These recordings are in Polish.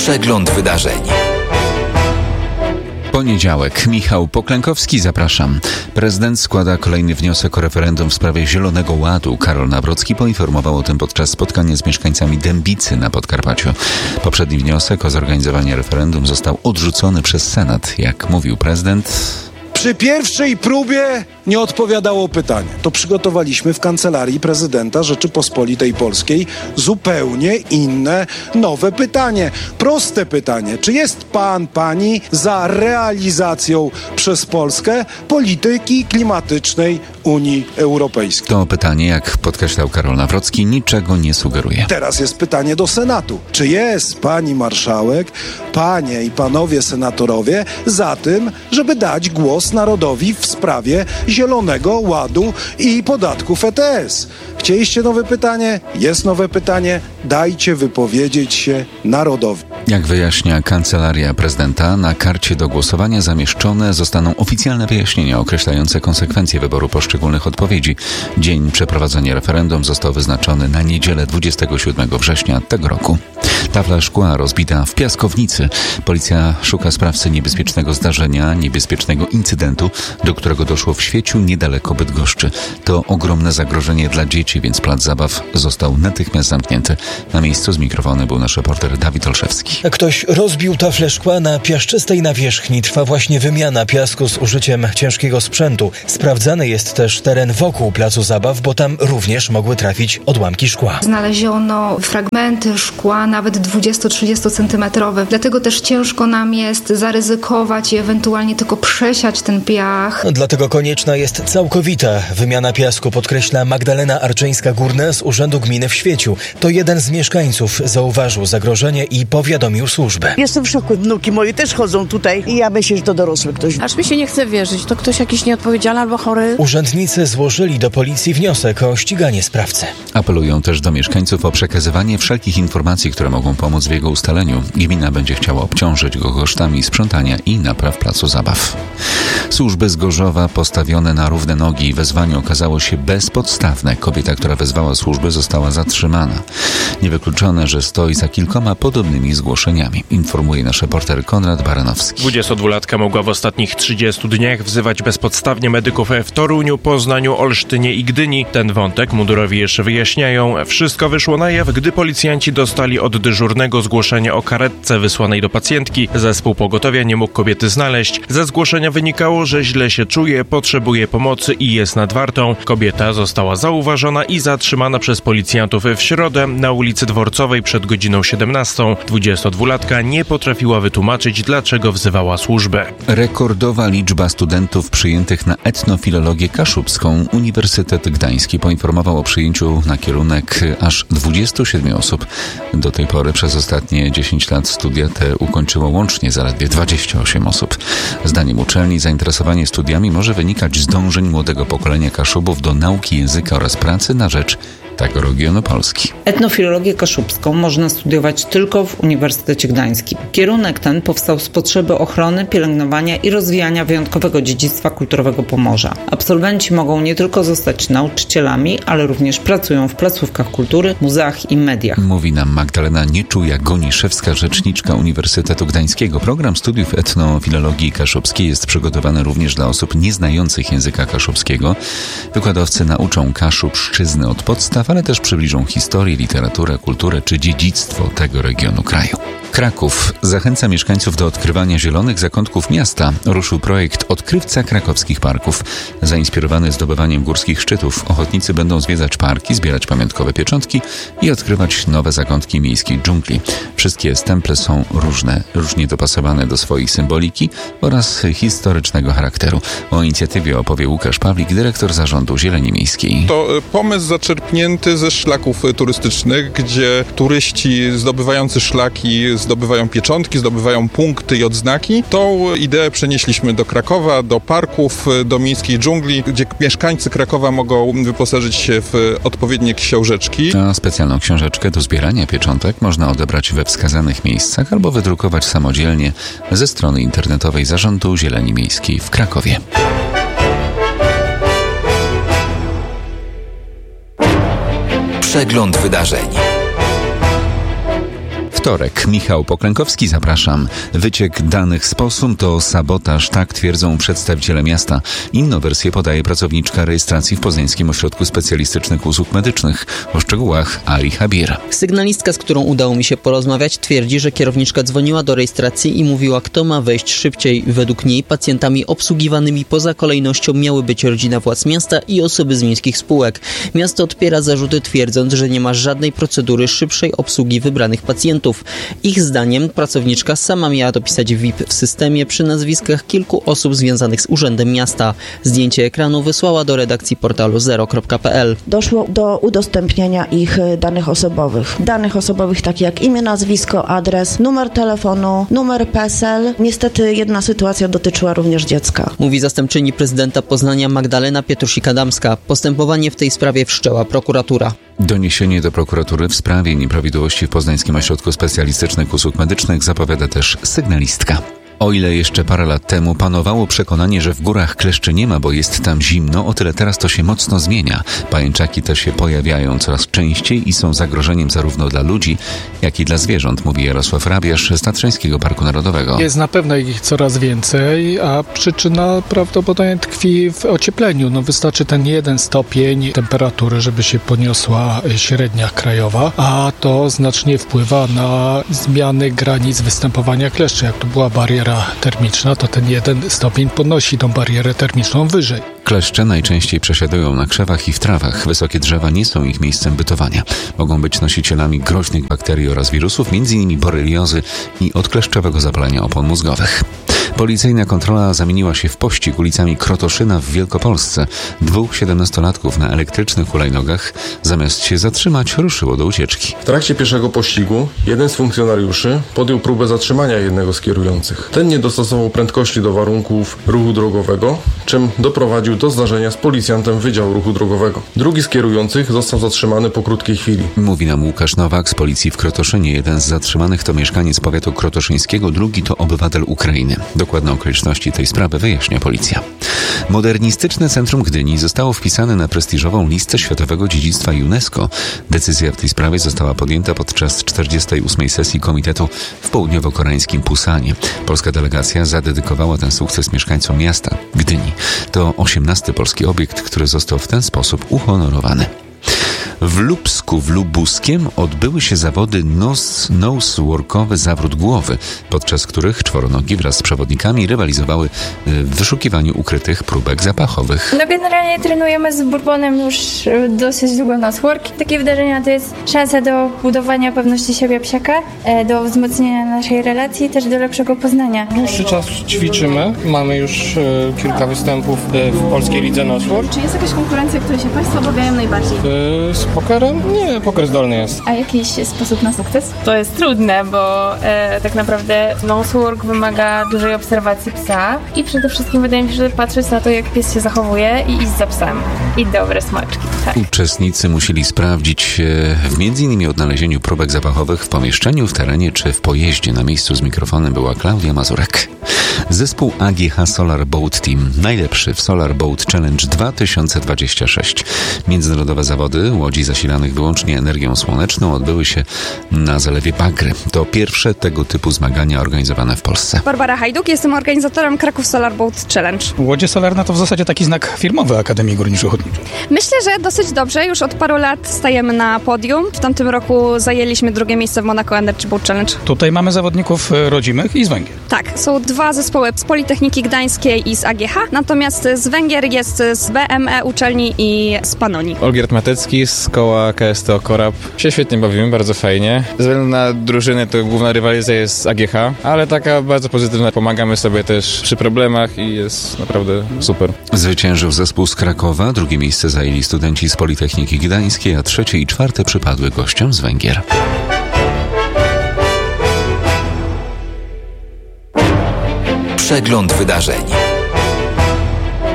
Przegląd wydarzeń. Poniedziałek. Michał Poklękowski, zapraszam. Prezydent składa kolejny wniosek o referendum w sprawie Zielonego Ładu. Karol Nawrocki poinformował o tym podczas spotkania z mieszkańcami Dębicy na Podkarpaciu. Poprzedni wniosek o zorganizowanie referendum został odrzucony przez Senat. Jak mówił prezydent... Przy pierwszej próbie nie odpowiadało pytanie. To przygotowaliśmy w Kancelarii Prezydenta Rzeczypospolitej Polskiej zupełnie inne, nowe pytanie. Proste pytanie. Czy jest pani za realizacją przez Polskę polityki klimatycznej Unii Europejskiej? To pytanie, jak podkreślał Karol Nawrocki, niczego nie sugeruje. Teraz jest pytanie do Senatu. Czy jest pani marszałek, panie i panowie senatorowie za tym, żeby dać głos narodowi w sprawie Zielonego Ładu i podatków ETS? Chcieliście nowe pytanie? Jest nowe pytanie. Dajcie wypowiedzieć się narodowi. Jak wyjaśnia Kancelaria Prezydenta, na karcie do głosowania zamieszczone zostaną oficjalne wyjaśnienia określające konsekwencje wyboru poszczególnych odpowiedzi. Dzień przeprowadzenia referendum został wyznaczony na niedzielę 27 września tego roku. Tafla szkła rozbita w Piaskownicy. Policja szuka sprawcy niebezpiecznego zdarzenia, niebezpiecznego incydentu, do którego doszło w Świeciu niedaleko Bydgoszczy. To ogromne zagrożenie dla dzieci, więc plac zabaw został natychmiast zamknięty. Na miejscu z mikrofonu był nasz reporter Dawid Olszewski. Ktoś rozbił taflę szkła na piaszczystej nawierzchni. Trwa właśnie wymiana piasku z użyciem ciężkiego sprzętu. Sprawdzany jest też teren wokół placu zabaw, bo tam również mogły trafić odłamki szkła. Znaleziono fragmenty szkła nawet 20-30 centymetrowe. Dlatego też ciężko nam jest zaryzykować i ewentualnie tylko przesiać ten piach. Dlatego konieczna jest całkowita wymiana piasku, podkreśla Magdalena Arczyńska-Górna z Urzędu Gminy w Świeciu. To jeden z mieszkańców zauważył zagrożenie i powiadomił służbę. Jestem w szoku. Wnuki moje też chodzą tutaj i ja myślę, że to dorosły ktoś. Aż mi się nie chce wierzyć. To ktoś jakiś nieodpowiedzialny albo chory. Urzędnicy złożyli do policji wniosek o ściganie sprawcy. Apelują też do mieszkańców o przekazywanie wszelkich informacji, które mogą pomóc w jego ustaleniu. Gmina będzie chciała obciążyć go kosztami sprzątania i napraw placu zabaw. Służby z Gorzowa postawione na równe nogi. Wezwanie okazało się bezpodstawne. Kobieta, która wezwała służby, została zatrzymana. Niewykluczone, że stoi za kilkoma podobnymi zgłoszeniami, informuje nasz reporter Konrad Baranowski. 22-latka mogła w ostatnich 30 dniach wzywać bezpodstawnie medyków w Toruniu, Poznaniu, Olsztynie i Gdyni. Ten wątek mundurowi jeszcze wyjaśniają. Wszystko wyszło na jaw, gdy policjanci dostali od dyżurnego zgłoszenie o karetce wysłanej do pacjentki. Zespół pogotowia nie mógł kobiety znaleźć. Ze zgłoszenia wynikało, że źle się czuje, potrzebuje pomocy i jest nad wartą. Kobieta została zauważona i zatrzymana przez policjantów w środę na ulicy Dworcowej przed godziną 17. 22-latka nie potrafiła wytłumaczyć, dlaczego wzywała służbę. Rekordowa liczba studentów przyjętych na etnofilologię kaszubską. Uniwersytet Gdański poinformował o przyjęciu na kierunek aż 27 osób. Do tej pory przez ostatnie 10 lat studia te ukończyło łącznie zaledwie 28 osób. Zdaniem uczelni zainteresowanie studiami może wynikać z dążeń młodego pokolenia Kaszubów do nauki języka oraz pracy na rzecz tego regionu Polski. Etnofilologię kaszubską można studiować tylko w Uniwersytecie Gdańskim. Kierunek ten powstał z potrzeby ochrony, pielęgnowania i rozwijania wyjątkowego dziedzictwa kulturowego Pomorza. Absolwenci mogą nie tylko zostać nauczycielami, ale również pracują w placówkach kultury, muzeach i mediach. Mówi nam Magdalena Nieczuja-Goniszewska, rzeczniczka Uniwersytetu Gdańskiego. Program studiów etnofilologii kaszubskiej jest przygotowany również dla osób nieznających języka kaszubskiego. Wykładowcy nauczą kaszubszczyzny od podstaw, ale też przybliżą historię, literaturę, kulturę czy dziedzictwo tego regionu kraju. Kraków zachęca mieszkańców do odkrywania zielonych zakątków miasta. Ruszył projekt Odkrywca krakowskich parków. Zainspirowany zdobywaniem górskich szczytów, ochotnicy będą zwiedzać parki, zbierać pamiątkowe pieczątki i odkrywać nowe zakątki miejskiej dżungli. Wszystkie stemple są różnie dopasowane do swojej symboliki oraz historycznego charakteru. O inicjatywie opowie Łukasz Pawlik, dyrektor Zarządu Zieleni Miejskiej. To pomysł zaczerpnięty ze szlaków turystycznych, gdzie turyści zdobywający szlaki zdobywają pieczątki, zdobywają punkty i odznaki. Tą ideę przenieśliśmy do Krakowa, do parków, do miejskiej dżungli, gdzie mieszkańcy Krakowa mogą wyposażyć się w odpowiednie książeczki. A specjalną książeczkę do zbierania pieczątek można odebrać we wskazanych miejscach albo wydrukować samodzielnie ze strony internetowej Zarządu Zieleni Miejskiej w Krakowie. Przegląd wydarzeń. Wtorek. Michał Poklękowski, zapraszam. Wyciek danych z POS-u to sabotaż, tak twierdzą przedstawiciele miasta. Inną wersję podaje pracowniczka rejestracji w Poznańskim Ośrodku Specjalistycznych Usług Medycznych. O szczegółach Ali Habir. Sygnalistka, z którą udało mi się porozmawiać, twierdzi, że kierowniczka dzwoniła do rejestracji i mówiła, kto ma wejść szybciej. Według niej pacjentami obsługiwanymi poza kolejnością miały być rodzina władz miasta i osoby z miejskich spółek. Miasto odpiera zarzuty, twierdząc, że nie ma żadnej procedury szybszej obsługi wybranych pacjentów. Ich zdaniem pracowniczka sama miała dopisać VIP w systemie przy nazwiskach kilku osób związanych z Urzędem Miasta. Zdjęcie ekranu wysłała do redakcji portalu zero.pl. Doszło do udostępniania ich danych osobowych. Danych osobowych takie jak imię, nazwisko, adres, numer telefonu, numer PESEL. Niestety jedna sytuacja dotyczyła również dziecka. Mówi zastępczyni prezydenta Poznania Magdalena Pietrusik-Adamska. Postępowanie w tej sprawie wszczęła prokuratura. Doniesienie do prokuratury w sprawie nieprawidłowości w Poznańskim Ośrodku Specjalistycznych Usług Medycznych zapowiada też sygnalistka. O ile jeszcze parę lat temu panowało przekonanie, że w górach kleszczy nie ma, bo jest tam zimno, o tyle teraz to się mocno zmienia. Pajęczaki też się pojawiają coraz częściej i są zagrożeniem zarówno dla ludzi, jak i dla zwierząt, mówi Jarosław Rabiasz z Tatrzańskiego Parku Narodowego. Jest na pewno ich coraz więcej, a przyczyna prawdopodobnie tkwi w ociepleniu. Wystarczy ten 1 stopień temperatury, żeby się poniosła średnia krajowa, a to znacznie wpływa na zmiany granic występowania kleszczy. Jak to była bariera termiczna, to ten 1 stopień podnosi tą barierę termiczną wyżej. Kleszcze najczęściej przesiadują na krzewach i w trawach. Wysokie drzewa nie są ich miejscem bytowania. Mogą być nosicielami groźnych bakterii oraz wirusów, m.in. boreliozy i odkleszczowego zapalenia opon mózgowych. Policyjna kontrola zamieniła się w pościg ulicami Krotoszyna w Wielkopolsce. 2 17-latków na elektrycznych hulajnogach zamiast się zatrzymać ruszyło do ucieczki. W trakcie pierwszego pościgu jeden z funkcjonariuszy podjął próbę zatrzymania jednego z kierujących. Ten nie dostosował prędkości do warunków ruchu drogowego, czym doprowadził do zdarzenia z policjantem Wydziału Ruchu Drogowego. Drugi z kierujących został zatrzymany po krótkiej chwili. Mówi nam Łukasz Nowak z policji w Krotoszynie. Jeden z zatrzymanych to mieszkaniec powiatu krotoszyńskiego, drugi to obywatel Ukrainy. Dokładne okoliczności tej sprawy wyjaśnia policja. Modernistyczne centrum Gdyni zostało wpisane na prestiżową listę Światowego Dziedzictwa UNESCO. Decyzja w tej sprawie została podjęta podczas 48. sesji komitetu w południowo-koreańskim Pusanie. Polska delegacja zadedykowała ten sukces mieszkańcom miasta Gdyni. To 18. polski obiekt, który został w ten sposób uhonorowany. W Lubsku, w Lubuskiem odbyły się zawody noseworkowy zawrót głowy, podczas których czworonogi wraz z przewodnikami rywalizowały w wyszukiwaniu ukrytych próbek zapachowych. Generalnie trenujemy z Bourbonem już dosyć długo nosework. Takie wydarzenia to jest szansa do budowania pewności siebie psiaka, do wzmocnienia naszej relacji, też do lepszego poznania. Dłuższy czas ćwiczymy, mamy już kilka występów w polskiej lidze nosework. Czy jest jakaś konkurencja, której się Państwo obawiają najbardziej? Z pokerem? Nie, poker zdolny jest. A jakiś sposób na sukces? To jest trudne, bo tak naprawdę nosework wymaga dużej obserwacji psa i przede wszystkim wydaje mi się, że patrzeć na to, jak pies się zachowuje i iść za psem. I dobre smaczki. Tak. Uczestnicy musieli sprawdzić się w m.in. odnalezieniu próbek zapachowych w pomieszczeniu, w terenie czy w pojeździe. Na miejscu z mikrofonem była Klaudia Mazurek. Zespół AGH Solar Boat Team, najlepszy w Solar Boat Challenge 2026. Międzynarodowe zawody łodzi zasilanych wyłącznie energią słoneczną odbyły się na zalewie Bagry. To pierwsze tego typu zmagania organizowane w Polsce. Barbara Hajduk, jestem organizatorem Kraków Solar Boat Challenge. Łodzie solarne to w zasadzie taki znak firmowy Akademii Górniczo-Hutniczej. Myślę, że dosyć dobrze. Już od paru lat stajemy na podium. W tamtym roku zajęliśmy 2. miejsce w Monaco Energy Boat Challenge. Tutaj mamy zawodników rodzimych i z Węgier. Tak, są 2 zespoły z Politechniki Gdańskiej i z AGH, natomiast z Węgier jest z BME uczelni i z Panonii. Olgierd Matecki z koła KSTO Korab. Się świetnie bawimy, bardzo fajnie. Ze względu na drużyny to główna rywalizacja jest z AGH, ale taka bardzo pozytywna. Pomagamy sobie też przy problemach i jest naprawdę super. Zwyciężył zespół z Krakowa, 2. miejsce zajęli studenci z Politechniki Gdańskiej, a 3. i 4. przypadły gościom z Węgier. Przegląd wydarzeń.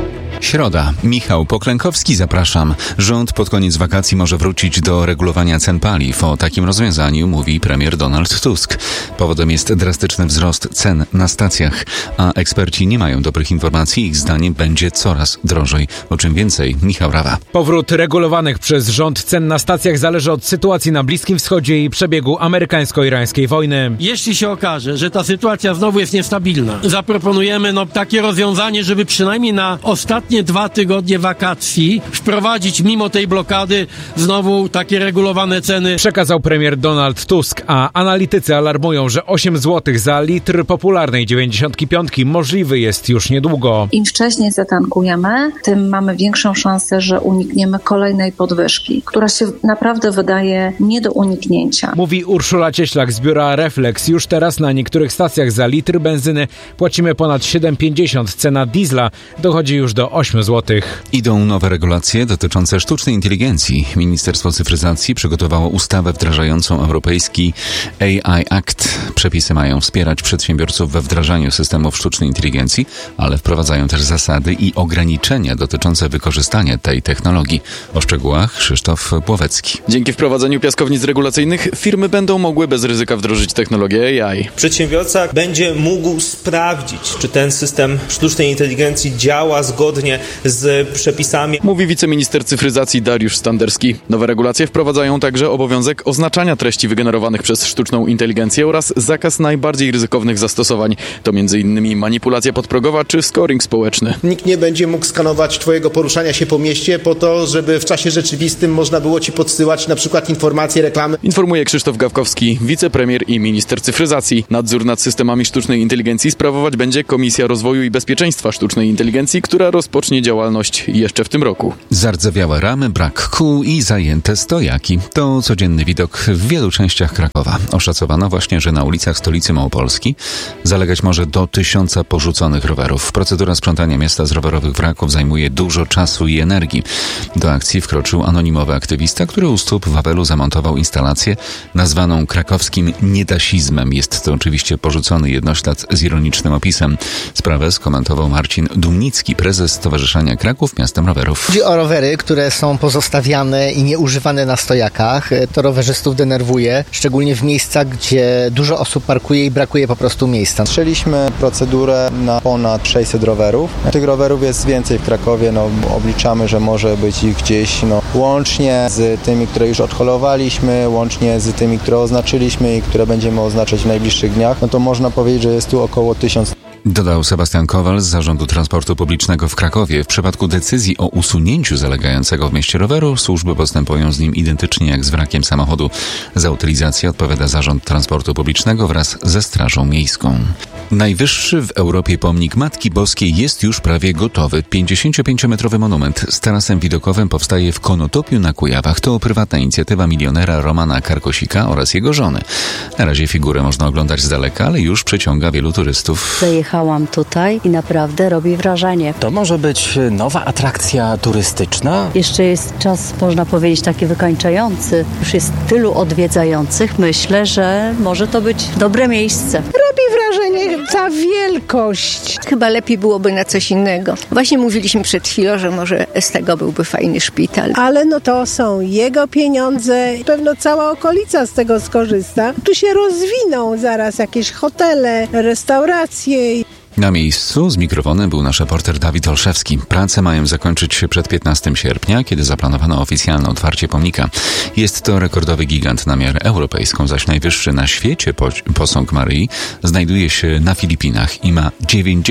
Środa. Michał Poklękowski, zapraszam. Rząd pod koniec wakacji może wrócić do regulowania cen paliw. O takim rozwiązaniu mówi premier Donald Tusk. Powodem jest drastyczny wzrost cen na stacjach, a eksperci nie mają dobrych informacji. Ich zdaniem będzie coraz drożej. O czym więcej, Michał Rawa. Powrót regulowanych przez rząd cen na stacjach zależy od sytuacji na Bliskim Wschodzie i przebiegu amerykańsko-irańskiej wojny. Jeśli się okaże, że ta sytuacja znowu jest niestabilna, zaproponujemy takie rozwiązanie, żeby przynajmniej na ostatnie 2 tygodnie wakacji wprowadzić mimo tej blokady znowu takie regulowane ceny. Przekazał premier Donald Tusk, a analitycy alarmują, że 8 zł za litr popularnej 95 możliwy jest już niedługo. Im wcześniej zatankujemy, tym mamy większą szansę, że unikniemy kolejnej podwyżki, która się naprawdę wydaje nie do uniknięcia. Mówi Urszula Cieślak z biura Reflex. Już teraz na niektórych stacjach za litr benzyny płacimy ponad 7,50. Cena diesla dochodzi już do 8 zł. Idą nowe regulacje dotyczące sztucznej inteligencji. Ministerstwo Cyfryzacji przygotowało ustawę wdrażającą europejski AI Act. Przepisy mają wspierać przedsiębiorców we wdrażaniu systemów sztucznej inteligencji, ale wprowadzają też zasady i ograniczenia dotyczące wykorzystania tej technologii. O szczegółach Krzysztof Płowecki. Dzięki wprowadzaniu piaskownic regulacyjnych firmy będą mogły bez ryzyka wdrożyć technologię AI. Przedsiębiorca będzie mógł sprawdzić, czy ten system sztucznej inteligencji działa zgodnie z przepisami. Mówi wiceminister cyfryzacji Dariusz Standerski. Nowe regulacje wprowadzają także obowiązek oznaczania treści wygenerowanych przez sztuczną inteligencję oraz zakaz najbardziej ryzykownych zastosowań. To m.in. manipulacja podprogowa czy scoring społeczny. Nikt nie będzie mógł skanować twojego poruszania się po mieście po to, żeby w czasie rzeczywistym można było ci podsyłać na przykład informacje, reklamy. Informuje Krzysztof Gawkowski, wicepremier i minister cyfryzacji. Nadzór nad systemami sztucznej inteligencji sprawować będzie Komisja Rozwoju i Bezpieczeństwa Sztucznej Inteligencji, która rozpocznie działalność jeszcze w tym roku. Zardzewiałe ramy, brak kół i zajęte stojaki. To codzienny widok w wielu częściach Krakowa. Oszacowano właśnie, że na ulicach stolicy Małopolski zalegać może do 1000 porzuconych rowerów. Procedura sprzątania miasta z rowerowych wraków zajmuje dużo czasu i energii. Do akcji wkroczył anonimowy aktywista, który u stóp Wawelu zamontował instalację nazwaną krakowskim niedasizmem. Jest to oczywiście porzucony jednoślad z ironicznym opisem. Sprawę skomentował Marcin Dumnicki, prezes Stowarzyszenia Kraków Miastem Rowerów. Chodzi o rowery, które są pozostawiane i nieużywane na stojakach. To rowerzystów denerwuje, szczególnie w miejscach, gdzie dużo osób parkuje i brakuje po prostu miejsca. Wszczęliśmy procedurę na ponad 600 rowerów. Tych rowerów jest więcej w Krakowie, obliczamy, że może być ich gdzieś łącznie z tymi, które już odholowaliśmy, łącznie z tymi, które oznaczyliśmy i które będziemy oznaczać w najbliższych dniach, to można powiedzieć, że jest tu około 1000. Dodał Sebastian Kowal z Zarządu Transportu Publicznego w Krakowie. W przypadku decyzji o usunięciu zalegającego w mieście roweru służby postępują z nim identycznie jak z wrakiem samochodu. Za utylizację odpowiada Zarząd Transportu Publicznego wraz ze Strażą Miejską. Najwyższy w Europie pomnik Matki Boskiej jest już prawie gotowy. 55-metrowy monument z tarasem widokowym powstaje w Konotopiu na Kujawach. To prywatna inicjatywa milionera Romana Karkosika oraz jego żony. Na razie figurę można oglądać z daleka, ale już przyciąga wielu turystów. Zajechałam tutaj i naprawdę robi wrażenie. To może być nowa atrakcja turystyczna? Jeszcze jest czas, można powiedzieć, taki wykańczający. Już jest tylu odwiedzających. Myślę, że może to być dobre miejsce. Robi wrażenie ta wielkość. Chyba lepiej byłoby na coś innego. Właśnie mówiliśmy przed chwilą, że może z tego byłby fajny szpital. Ale to są jego pieniądze. Pewno cała okolica z tego skorzysta. Tu się rozwiną zaraz jakieś hotele, restauracje. Na miejscu z mikrofonem był nasz reporter Dawid Olszewski. Prace mają zakończyć się przed 15 sierpnia, kiedy zaplanowano oficjalne otwarcie pomnika. Jest to rekordowy gigant na miarę europejską, zaś najwyższy na świecie posąg Maryi znajduje się na Filipinach i ma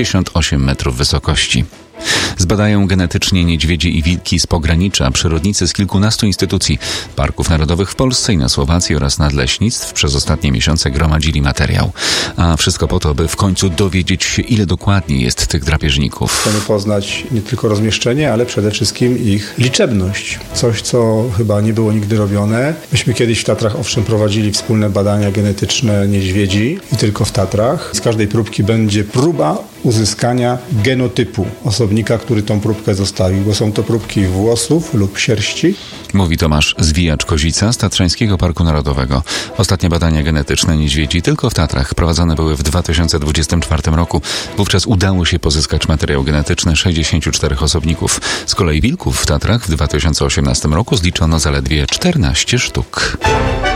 98 metrów wysokości. Zbadają genetycznie niedźwiedzie i wilki z pogranicza. Przyrodnicy z kilkunastu instytucji, parków narodowych w Polsce i na Słowacji oraz nadleśnictw przez ostatnie miesiące gromadzili materiał. A wszystko po to, by w końcu dowiedzieć się, ile dokładnie jest tych drapieżników. Chcemy poznać nie tylko rozmieszczenie, ale przede wszystkim ich liczebność. Coś, co chyba nie było nigdy robione. Myśmy kiedyś w Tatrach owszem prowadzili wspólne badania genetyczne niedźwiedzi i tylko w Tatrach. Z każdej próbki będzie próba uzyskania genotypu osobnika, który tą próbkę zostawił, bo są to próbki włosów lub sierści. Mówi Tomasz Zwijacz-Kozica z Tatrzańskiego Parku Narodowego. Ostatnie badania genetyczne niedźwiedzi tylko w Tatrach prowadzone były w 2024 roku. Wówczas udało się pozyskać materiał genetyczny 64 osobników. Z kolei wilków w Tatrach w 2018 roku zliczono zaledwie 14 sztuk.